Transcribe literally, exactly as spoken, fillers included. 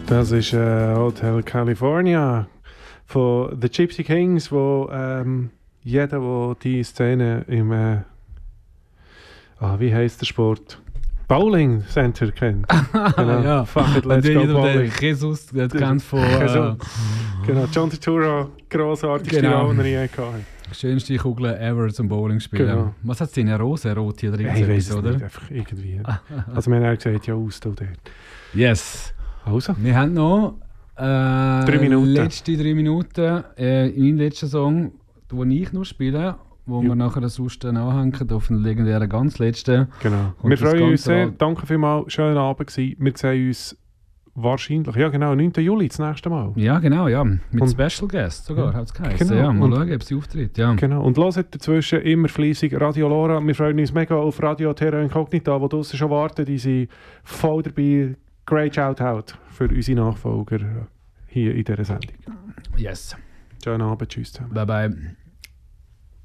Das ist äh, Hotel California von The Gypsy Kings, wo ähm, jeder, der die Szene im äh, ah, wie heisst der Sport? Bowling Center kennt. Genau. Ja. Fuck it, let's Und go jeder, der bowling. Jesus der kennt von äh, Genau, John Turturro, grossartigste Genau. Rolle, die er je hatte. schönste Kugel ever zum Bowling spielen. Genau. Was hat es denn? Eine Rose, rot hier drin? Hey, ich weiß es oder? nicht, einfach irgendwie. Also wir haben auch gesagt, ja, aus da dort. Yes. Also, Wir haben noch äh, Drei Minuten. letzte drei Minuten. Äh, mein letzter Song, den ich noch spiele, wo Ja. wir nachher sonst dann anhängen auf den legendären ganz letzten. genau. Und Wir das freuen uns Ganze sehr. war- Danke vielmals, schönen Abend gewesen. Wir sehen uns wahrscheinlich, ja genau, neunten Juli, das nächste Mal. Ja, genau, ja. Mit Und- Special Guest sogar, Ja. hat es geheißen. Genau. Ja, mal Und- schauen, ob sie auftritt. Ja. Genau. Und hört dazwischen immer fleissig Radio Lora. Wir freuen uns mega auf Radio Terra Incognita, die draussen schon warten. Die sind voll dabei. Great Shoutout für unsere Nachfolger hier in dieser Sendung. Yes. Schönen Abend, tschüss zusammen. Bye bye.